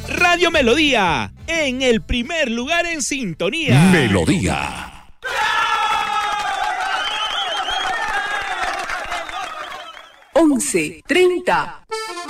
Radio Melodía, en el primer lugar en sintonía. Melodía. 11:30.